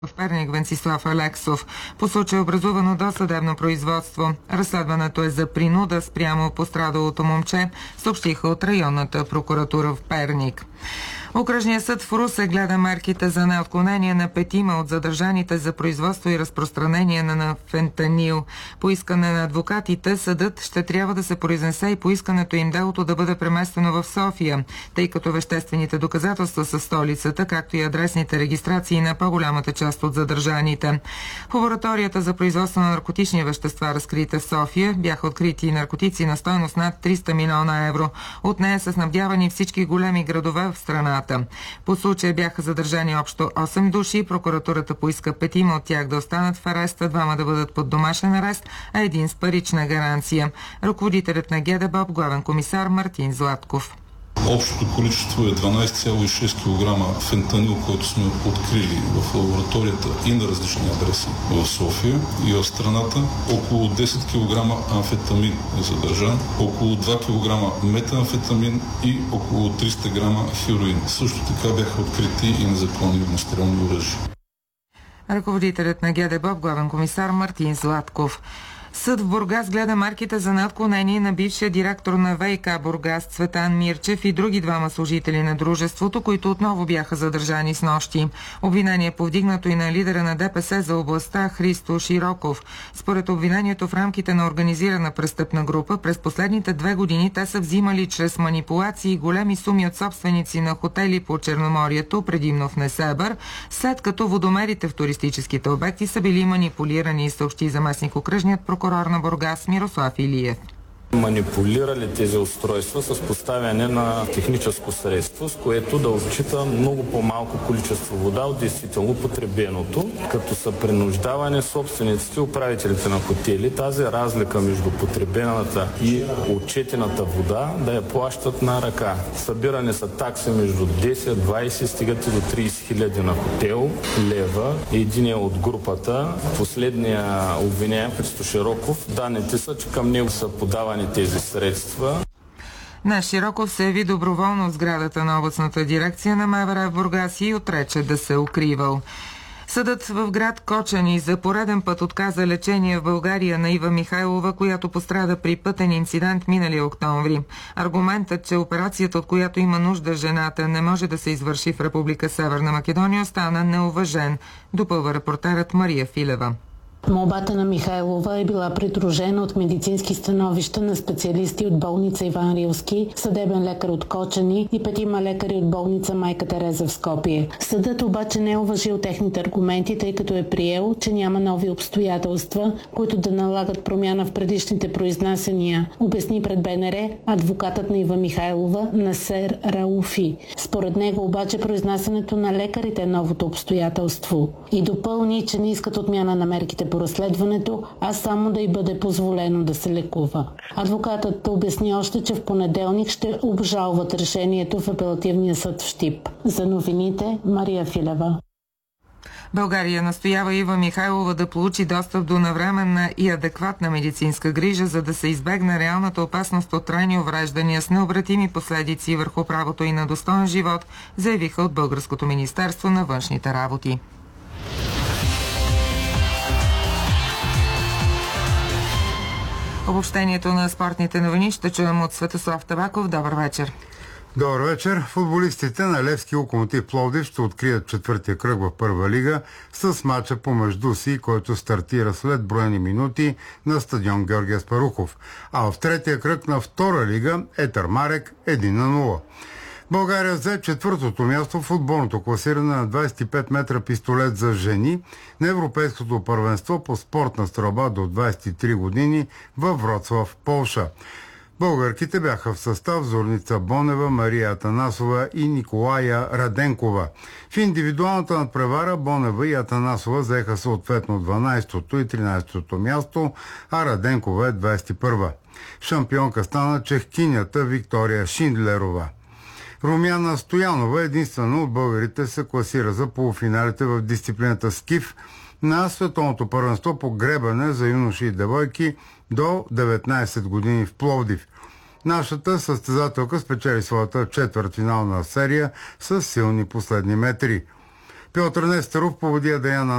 В Перник Венцислав Алексов. По случай образувано досъдебно производство. Разследването е за принуда спрямо пострадалото момче, съобщиха от районната прокуратура в Перник. Окръжният съд в Русе гледа мерките за неотклонение на 5 от задържаните за производство и разпространение на фентанил. По искане на адвокатите, съдът ще трябва да се произнесе и по искането им делото да бъде преместено в София, тъй като веществените доказателства са в столицата, както и адресните регистрации на по-голямата част от задържаните. В лабораторията за производство на наркотични вещества, разкрита в София, бяха открити наркотици на стойност над 300 милиона евро. От нея са снабдявани всички големи градове в страната. По случая бяха задържани общо 8 души. Прокуратурата поиска 5 от тях да останат в ареста, 2 да бъдат под домашен арест, а 1 с парична гаранция. Ръководителят на ГДБОП, главен комисар Мартин Златков. Общото количество е 12,6 кг фентанил, който сме открили в лабораторията и на различни адреси в София и в страната. Около 10 кг амфетамин е задържан, около 2 кг метамфетамин и около 300 г хероин. Също така бяха открити и незаконни огнестрелни оръжия. Ръководителят на ГДБОП, главен комисар Мартин Златков. Съд в Бургас гледа марките за неотклонение на бившия директор на ВиК Бургас Цветан Мирчев и други 2 служители на дружеството, които отново бяха задържани снощи. Обвинение е повдигнато и на лидера на ДПС за областта Христо Широков. Според обвинението, в рамките на организирана престъпна група през последните 2 години те са взимали чрез манипулации големи суми от собственици на хотели по Черноморието, предимно в Несебър, след като водомерите в туристическите обекти са били манипулирани, съобщи заместник-окръжният прокурор на Бургас Мирослав Илиев. Манипулирали тези устройства с поставяне на техническо средство, с което да отчита много по-малко количество вода от действително потребеното, като са принуждавани собствениците, управителите на хотели, тази разлика между потребената и отчетената вода да я плащат на ръка. Събирани са такси между 10, 20, стигат и до 30 хиляди на хотел лева. Единият от групата, последния обвиняем Христо Широков, данните са, че към него са подавани тези средства. На Широков се яви доброволно в сградата на областната дирекция на МВР в Бургас и отрече да се укривал. Съдът в град Кочани за пореден път отказа лечение в България на Ива Михайлова, която пострада при пътен инцидент миналия октомври. Аргументът, че операцията, от която има нужда жената, не може да се извърши в Република Северна Македония, остана неуважен, допълва репортерът Мария Филева. Молбата на Михайлова е била придружена от медицински становища на специалисти от болница Иван Рилски, съдебен лекар от Кочани и 5 лекари от болница Майка Тереза в Скопие. Съдът обаче не е уважил техните аргументи, тъй като е приел, че няма нови обстоятелства, които да налагат промяна в предишните произнасяния, обясни пред БНР адвокатът на Ива Михайлова Насер Рауфи. Според него обаче произнасянето на лекарите е новото обстоятелство и допълни, че не искат отмяна на мерките по разследването, а само да й бъде позволено да се лекува. Адвокатът обясни още, че в понеделник ще обжалват решението в апелативния съд в Щип. За новините Мария Филева. България настоява Ива Михайлова да получи достъп до навременна и адекватна медицинска грижа, за да се избегне реалната опасност от трайни увреждания с необратими последици върху правото и на достоен живот, заявиха от Българското министерство на външните работи. Обобщението на спортните новини ще чуем от Светослав Табаков. Добър вечер. Добър вечер. Футболистите на Левски Локомотив Пловдив ще открият 4-тия кръг в Първа лига с мача помежду си, който стартира след броени минути на стадион Георги Аспарухов. А в 3-тия кръг на Втора лига Етър Марек 1-0. България взе 4-то място в футболното класиране на 25 метра пистолет за жени на Европейското първенство по спортна стрелба до 23 години във Вроцлав, Полша. Българките бяха в състав Зорница Бонева, Мария Атанасова и Николая Раденкова. В индивидуалната надпревара Бонева и Атанасова заеха съответно 12-то и 13-то място, а Раденкова е 21-ва. Шампионка стана чехкинята Виктория Шиндлерова. Румяна Стоянова единствено от българите се класира за полуфиналите в дисциплината скиф на Световното първенство по гребане за юноши и девойки до 19 години в Пловдив. Нашата състезателка спечели своята четвъртфинална серия с силни последни метри. Пьотър Нестеров победи Деяна